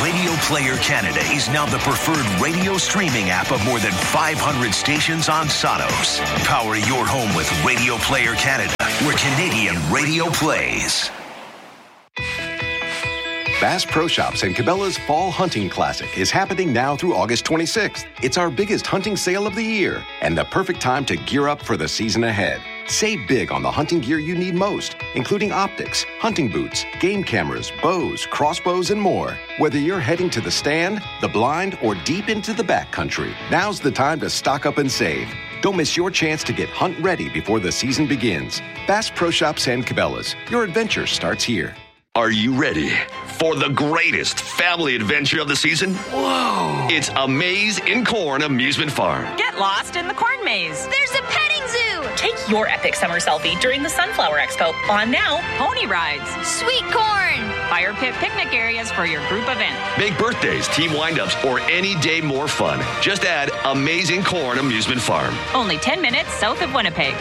Radio Player Canada is now the preferred radio streaming app of more than 500 stations on Sonos. Power your home with Radio Player Canada, where Canadian radio plays. Bass Pro Shops and Cabela's Fall Hunting Classic is happening now through August 26th. It's our biggest hunting sale of the year and the perfect time to gear up for the season ahead. Save big on the hunting gear you need most, including optics, hunting boots, game cameras, bows, crossbows, and more. Whether you're heading to the stand, the blind, or deep into the backcountry, now's the time to stock up and save. Don't miss your chance to get hunt ready before the season begins. Bass Pro Shops and Cabela's. Your adventure starts here. Are you ready for the greatest family adventure of the season? Whoa! It's A Maze in Corn Amusement Farm. Get lost in the corn maze. There's a petting zoo. Take your epic summer selfie during the Sunflower Expo. On now, pony rides. Sweet corn. Fire pit picnic areas for your group event. Make birthdays, team windups, or any day more fun. Just add A Maze in Corn Amusement Farm. Only 10 minutes south of Winnipeg.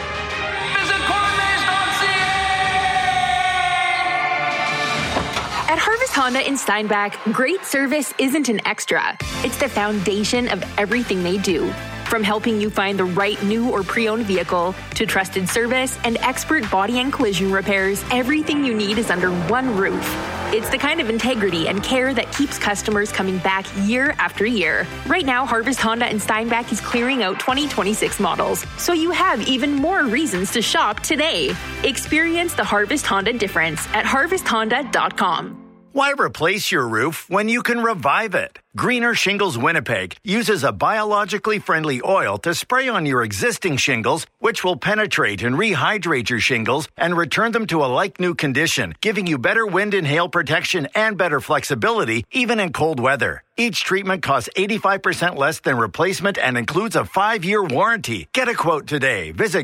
At Harvest Honda in Steinbach, great service isn't an extra. It's the foundation of everything they do. From helping you find the right new or pre-owned vehicle to trusted service and expert body and collision repairs, everything you need is under one roof. It's the kind of integrity and care that keeps customers coming back year after year. Right now, Harvest Honda in Steinbach is clearing out 2026 models, so you have even more reasons to shop today. Experience the Harvest Honda difference at harvesthonda.com. Why replace your roof when you can revive it? Greener Shingles Winnipeg uses a biologically friendly oil to spray on your existing shingles, which will penetrate and rehydrate your shingles and return them to a like-new condition, giving you better wind and hail protection and better flexibility, even in cold weather. Each treatment costs 85% less than replacement and includes a 5-year warranty. Get a quote today. Visit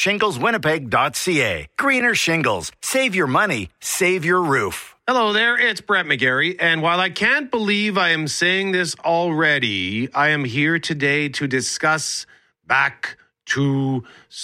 greenershingleswinnipeg.ca. Greener Shingles. Save your money. Save your roof. Hello there, it's Brett McGarry, and while I can't believe I am saying this already, I am here today to discuss back to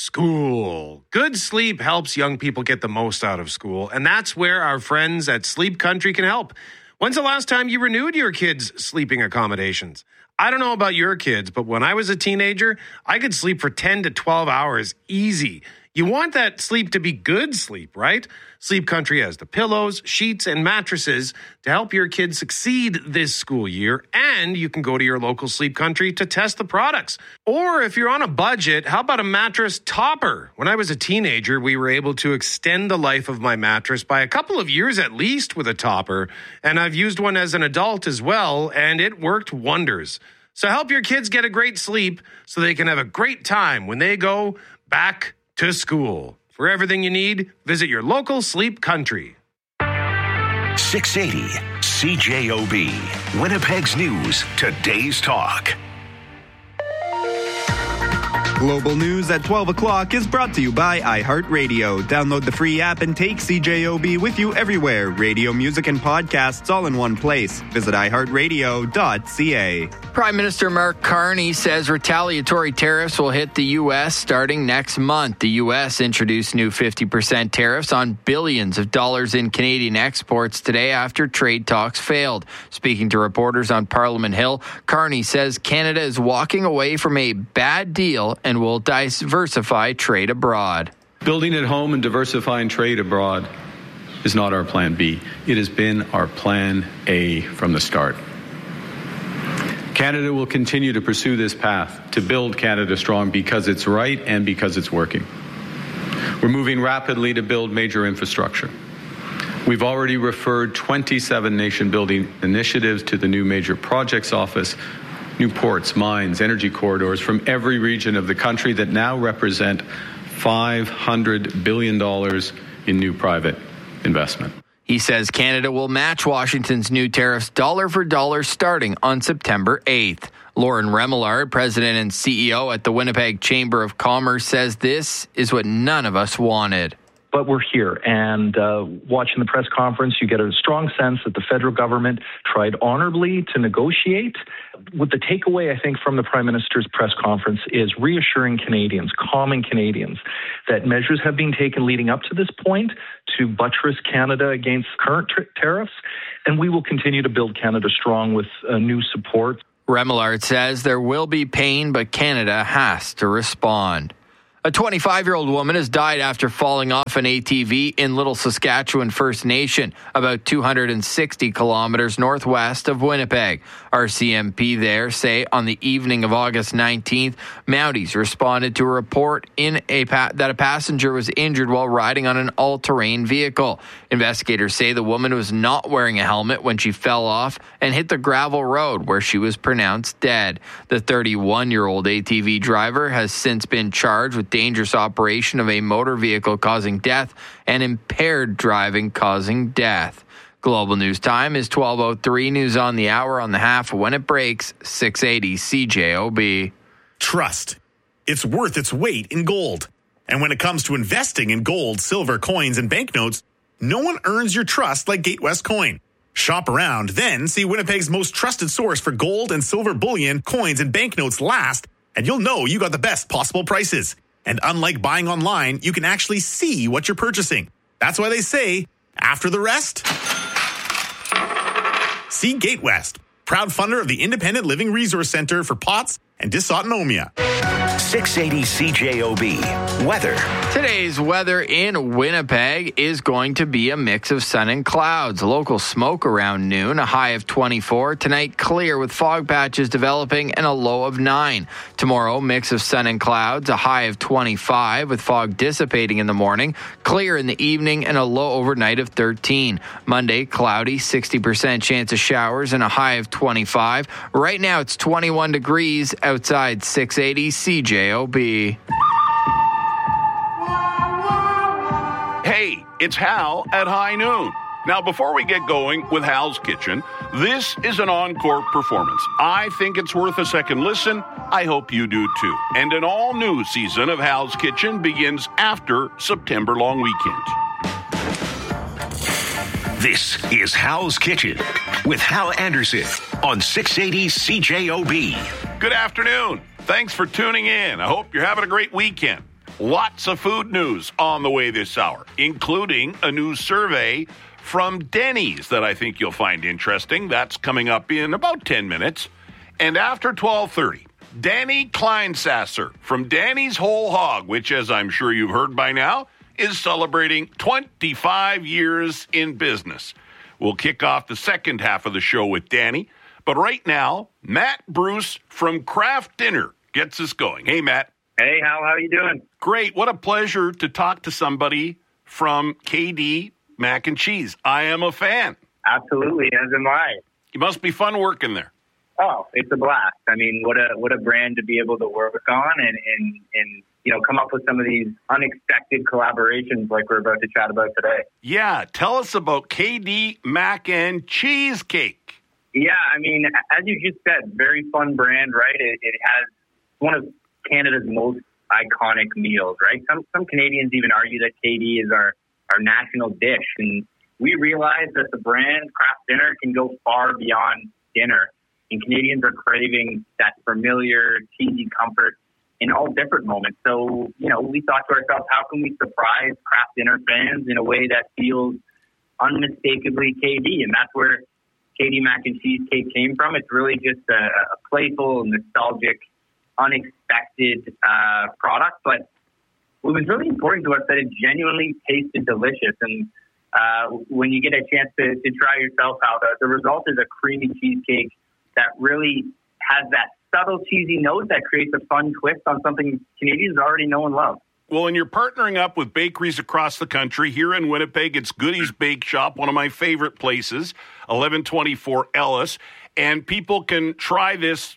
school. Good sleep helps young people get the most out of school, and that's where our friends at Sleep Country can help. When's the last time you renewed your kids' sleeping accommodations? I don't know about your kids, but when I was a teenager, I could sleep for 10 to 12 hours easy. You want that sleep to be good sleep, right? Sleep Country has the pillows, sheets, and mattresses to help your kids succeed this school year, and you can go to your local Sleep Country to test the products. Or if you're on a budget, how about a mattress topper? When I was a teenager, we were able to extend the life of my mattress by a couple of years at least with a topper, and I've used one as an adult as well, and it worked wonders. So help your kids get a great sleep so they can have a great time when they go back to school. For everything you need, visit your local Sleep Country. 680 CJOB, Winnipeg's News, Today's Talk. Global News at 12 o'clock is brought to you by iHeartRadio. Download the free app and take CJOB with you everywhere. Radio, music, and podcasts all in one place. Visit iHeartRadio.ca. Prime Minister Mark Carney says retaliatory tariffs will hit the U.S. starting next month. The U.S. introduced new 50% tariffs on billions of dollars in Canadian exports today after trade talks failed. Speaking to reporters on Parliament Hill, Carney says Canada is walking away from a bad deal and will diversify trade abroad. Building at home and diversifying trade abroad is not our plan B. It has been our plan A from the start. Canada will continue to pursue this path to build Canada strong because it's right and because it's working. We're moving rapidly to build major infrastructure. We've already referred 27 nation-building initiatives to the new Major Projects Office, new ports, mines, energy corridors from every region of the country that now represent $500 billion in new private investment. He says Canada will match Washington's new tariffs dollar for dollar starting on September 8th. Lauren Remillard, president and CEO at the Winnipeg Chamber of Commerce, says this is what none of us wanted. But we're here, and watching the press conference, you get a strong sense that the federal government tried honorably to negotiate. What the takeaway, I think, from the Prime Minister's press conference is reassuring Canadians, calming Canadians, that measures have been taken leading up to this point to buttress Canada against current tariffs, and we will continue to build Canada strong with new support. Remillard says there will be pain, but Canada has to respond. A 25-year-old woman has died after falling off an ATV in Little Saskatchewan First Nation, about 260 kilometers northwest of Winnipeg. RCMP there say on the evening of August 19th, Mounties responded to a report that a passenger was injured while riding on an all-terrain vehicle. Investigators say the woman was not wearing a helmet when she fell off and hit the gravel road where she was pronounced dead. The 31-year-old ATV driver has since been charged with dangerous operation of a motor vehicle causing death and impaired driving causing death. Global News Time is 12:03. News on the hour on the half when it breaks, 680 CJOB. Trust. It's worth its weight in gold. And when it comes to investing in gold, silver, coins, and banknotes, no one earns your trust like Gatewest Coin. Shop around, then see Winnipeg's most trusted source for gold and silver bullion, coins, and banknotes last, and you'll know you got the best possible prices. And unlike buying online, you can actually see what you're purchasing. That's why they say, after the rest, see Gatewest, proud funder of the Independent Living Resource Center for POTS and dysautonomia. 680 CJOB. Weather. Today's weather in Winnipeg is going to be a mix of sun and clouds. Local smoke around noon, a high of 24. Tonight, clear with fog patches developing and a low of 9. Tomorrow, mix of sun and clouds, a high of 25 with fog dissipating in the morning. Clear in the evening and a low overnight of 13. Monday, cloudy, 60% chance of showers and a high of 25. Right now, it's 21 degrees outside. 680 CJOB. Hey, it's Hal at High Noon. Now, before we get going with Hal's Kitchen, this is an encore performance. I think it's worth a second listen. I hope you do too. And an all-new season of Hal's Kitchen begins after September long weekend. This is Hal's Kitchen with Hal Anderson on 680 CJOB. Good afternoon. Thanks for tuning in. I hope you're having a great weekend. Lots of food news on the way this hour, including a new survey from Denny's that I think you'll find interesting. That's coming up in about 10 minutes. And after 12:30, Danny Kleinsasser from Danny's Whole Hog, which, as I'm sure you've heard by now, is celebrating 25 years in business. We'll kick off the second half of the show with Danny. But right now, Matt Bruce from Kraft Dinner gets us going. Hey, Matt. Hey, Hal, how you doing? Great. What a pleasure to talk to somebody from KD Mac and Cheese. I am a fan. Absolutely, as am I. It must be fun working there. Oh, it's a blast. I mean, what a brand to be able to work on and you know, come up with some of these unexpected collaborations like we're about to chat about today. Yeah, tell us about KD Mac and Cheesecake. Yeah, I mean, as you just said, very fun brand, right? It has one of Canada's most iconic meals, right? Some Canadians even argue that KD is our national dish, and we realize that the brand Kraft Dinner can go far beyond dinner, and Canadians are craving that familiar, cheesy comfort in all different moments. So, you know, we thought to ourselves, how can we surprise Kraft Dinner fans in a way that feels unmistakably KD? And that's where KD Mac and Cheesecake came from. It's really just a playful, nostalgic, unexpected product. But what was really important to us that it genuinely tasted delicious. And when you get a chance to try yourself out, the result is a creamy cheesecake that really has that subtle cheesy note that creates a fun twist on something Canadians already know and love. Well, and you're partnering up with bakeries across the country. Here in Winnipeg, it's Goody's Bake Shop, one of my favorite places, 1124 Ellis. And people can try this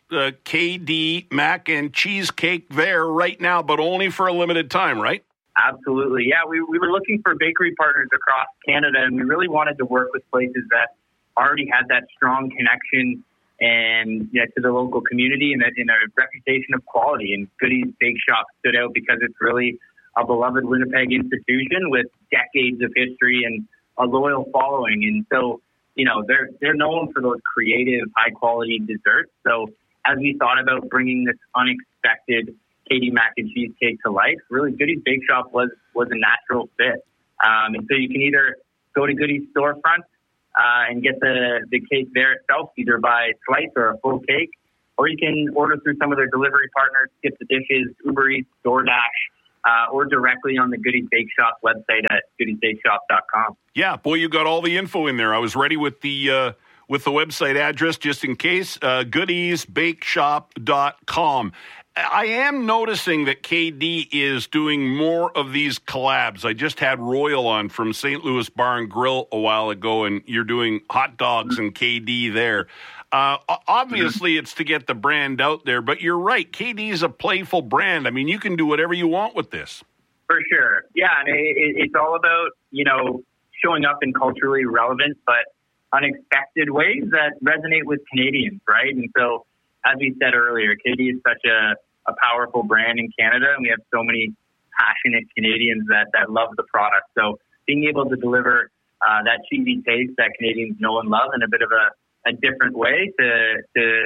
KD Mac and Cheesecake there right now, but only for a limited time, right? Absolutely. Yeah, we were looking for bakery partners across Canada, and we really wanted to work with places that already had that strong connection and to the local community and in a reputation of quality. And Goody's Bake Shop stood out because it's really a beloved Winnipeg institution with decades of history and a loyal following. And so, they're known for those creative, high-quality desserts. So as we thought about bringing this unexpected Katie mac and cheesecake to life, really Goodies Bake Shop was a natural fit. And so you can either go to Goodies storefront and get the cake there itself, either by slice or a full cake, or you can order through some of their delivery partners, Skip the Dishes, Uber Eats, DoorDash, or directly on the Goodies Bake Shop website at goodiesbakeshop.com. Yeah, boy, you got all the info in there. I was ready with the website address just in case, goodiesbakeshop.com. I am noticing that KD is doing more of these collabs. I just had Royal on from St. Louis Bar and Grill a while ago, and you're doing hot dogs and KD there. Obviously, it's to get the brand out there, but you're right. KD is a playful brand. I mean, you can do whatever you want with this. For sure. Yeah, and it's all about, showing up in culturally relevant but unexpected ways that resonate with Canadians, right? And so, as we said earlier, KD is such a powerful brand in Canada, and we have so many passionate Canadians that love the product. So being able to deliver that cheesy taste that Canadians know and love in a bit of a different way to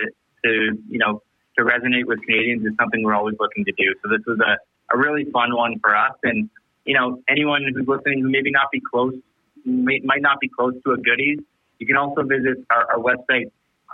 resonate with Canadians is something we're always looking to do. So this was a really fun one for us. And, anyone who's listening who might not be close to a Goodies, you can also visit our website,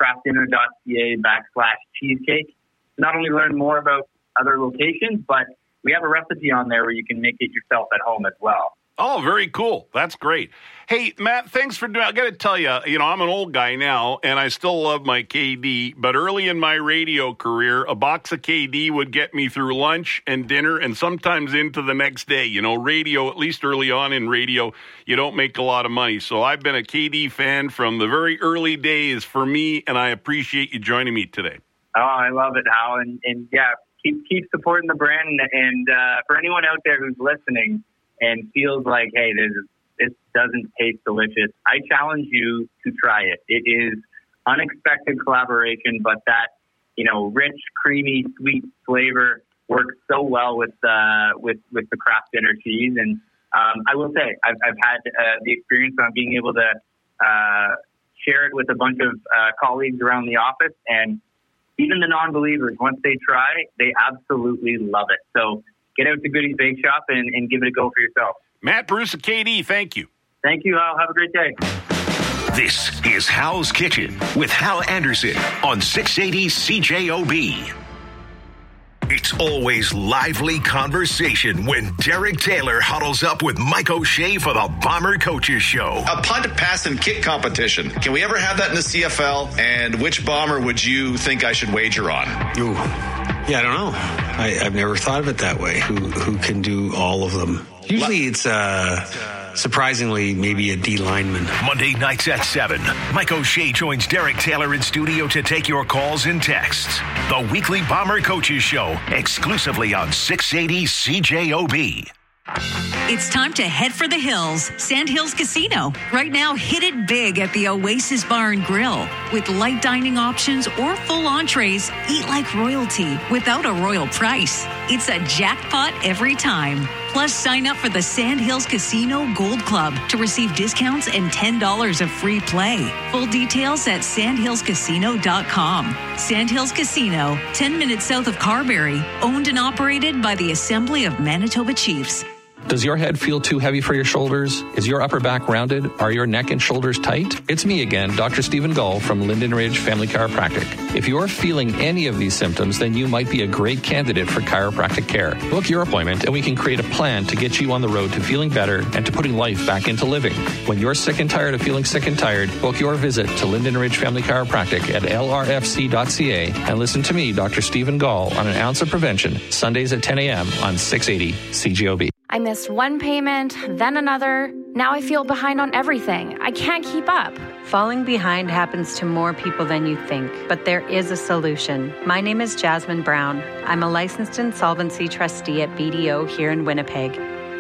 craftdinner.ca/cheesecake. Not only learn more about other locations, but we have a recipe on there where you can make it yourself at home as well. Oh, very cool. That's great. Hey, Matt, thanks for doing. I got to tell you, I'm an old guy now, and I still love my KD. But early in my radio career, a box of KD would get me through lunch and dinner, and sometimes into the next day. Radio, at least early on in radio, you don't make a lot of money. So I've been a KD fan from the very early days for me, and I appreciate you joining me today. Oh, I love it, Hal, and yeah, keep supporting the brand. And for anyone out there who's listening and feels like, hey, this doesn't taste delicious, I challenge you to try it. It is unexpected collaboration, but that, rich, creamy, sweet flavor works so well with the Kraft Dinner cheese. And I will say, I've had the experience on being able to share it with a bunch of colleagues around the office, and even the non-believers, once they try, they absolutely love it. So get out to Goodies Bake Shop and give it a go for yourself. Matt Bruce of KD, thank you. Thank you, Hal. Have a great day. This is Hal's Kitchen with Hal Anderson on 680 CJOB. It's always lively conversation when Derek Taylor huddles up with Mike O'Shea for the Bomber Coaches Show. A punt, pass, and kick competition. Can we ever have that in the CFL? And which Bomber would you think I should wager on? Ooh, yeah, I don't know. I've never thought of it that way. Who can do all of them? Usually it's surprisingly maybe a D lineman. Monday nights at 7, Mike O'Shea joins Derek Taylor in studio to take your calls and texts. The weekly Bomber Coaches Show, exclusively on 680 CJOB. It's time to head for the hills. Sandhills Casino. Right now, hit it big at the Oasis Bar and Grill. With light dining options or full entrees, eat like royalty without a royal price. It's a jackpot every time. Plus, sign up for the Sandhills Casino Gold Club to receive discounts and $10 of free play. Full details at sandhillscasino.com. Sandhills Casino, 10 minutes south of Carberry. Owned and operated by the Assembly of Manitoba Chiefs. Does your head feel too heavy for your shoulders? Is your upper back rounded? Are your neck and shoulders tight? It's me again, Dr. Stephen Gull from Linden Ridge Family Chiropractic. If you're feeling any of these symptoms, then you might be a great candidate for chiropractic care. Book your appointment and we can create a plan to get you on the road to feeling better and to putting life back into living. When you're sick and tired of feeling sick and tired, book your visit to Linden Ridge Family Chiropractic at lrfc.ca and listen to me, Dr. Stephen Gull, on An Ounce of Prevention, Sundays at 10 a.m. on 680 CJOB. I missed one payment, then another. Now I feel behind on everything. I can't keep up. Falling behind happens to more people than you think, but there is a solution. My name is Jasmine Brown. I'm a licensed insolvency trustee at BDO here in Winnipeg.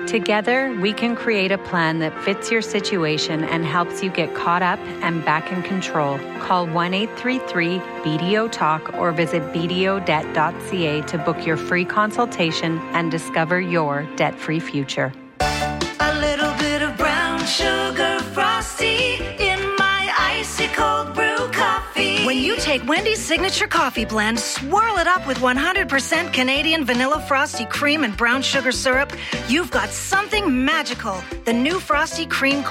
Together, we can create a plan that fits your situation and helps you get caught up and back in control. Call 1-833-BDO-TALK or visit bdodebt.ca to book your free consultation and discover your debt-free future. A little bit of brown sugar frosty in my icy cold brew coffee. When you take Wendy's signature coffee blend, swirl it up with 100% Canadian vanilla frosty cream and brown sugar syrup, you've got something magical. The new frosty cream